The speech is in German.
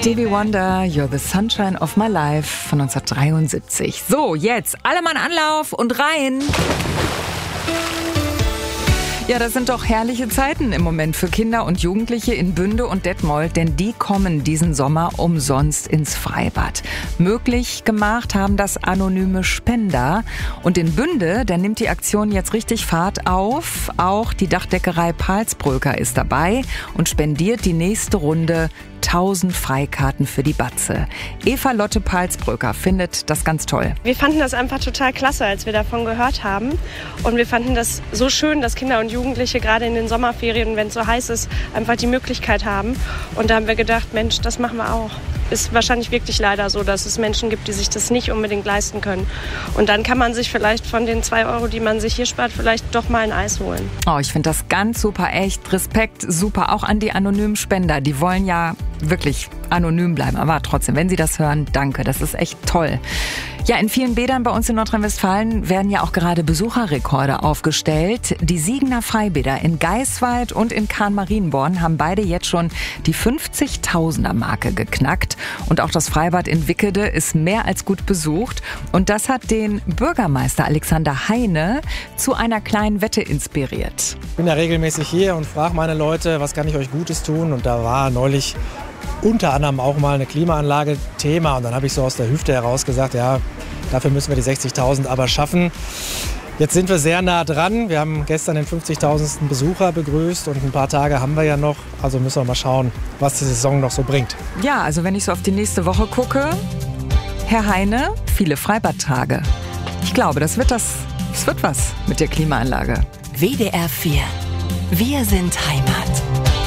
Stevie Wonder, You're the Sunshine of My Life von 1973. So, jetzt alle Mann Anlauf und rein. Ja, das sind doch herrliche Zeiten im Moment für Kinder und Jugendliche in Bünde und Detmold, denn die kommen diesen Sommer umsonst ins Freibad. Möglich gemacht haben das anonyme Spender. Und in Bünde, da nimmt die Aktion jetzt richtig Fahrt auf. Auch die Dachdeckerei Palsbröker ist dabei und spendiert die nächste Runde 1000 Freikarten für die Batze. Eva Lotte Palsbröker findet das ganz toll. Wir fanden das einfach total klasse, als wir davon gehört haben. Und wir fanden das so schön, dass Kinder und Jugendliche gerade in den Sommerferien, wenn es so heiß ist, einfach die Möglichkeit haben. Und da haben wir gedacht, Mensch, das machen wir auch. Ist wahrscheinlich wirklich leider so, dass es Menschen gibt, die sich das nicht unbedingt leisten können. Und dann kann man sich vielleicht von den 2 Euro, die man sich hier spart, vielleicht doch mal ein Eis holen. Oh, ich finde das ganz super, echt. Respekt, super. Auch an die anonymen Spender. Die wollen ja wirklich anonym bleiben. Aber trotzdem, wenn Sie das hören, danke. Das ist echt toll. Ja, in vielen Bädern bei uns in Nordrhein-Westfalen werden ja auch gerade Besucherrekorde aufgestellt. Die Siegener Freibäder in Geiswald und in Kahn-Marienborn haben beide jetzt schon die 50.000er-Marke geknackt. Und auch das Freibad in Wickede ist mehr als gut besucht. Und das hat den Bürgermeister Alexander Heine zu einer kleinen Wette inspiriert. Ich bin ja regelmäßig hier und frage meine Leute, was kann ich euch Gutes tun? Und da war neulich unter anderem auch mal eine Klimaanlage Thema. Und dann habe ich so aus der Hüfte heraus gesagt, ja, dafür müssen wir die 60.000 aber schaffen. Jetzt sind wir sehr nah dran. Wir haben gestern den 50.000. Besucher begrüßt und ein paar Tage haben wir ja noch. Also müssen wir mal schauen, was die Saison noch so bringt. Ja, also wenn ich so auf die nächste Woche gucke, Herr Heine, viele Freibadtage. Ich glaube, das wird was mit der Klimaanlage. WDR 4. Wir sind Heimat.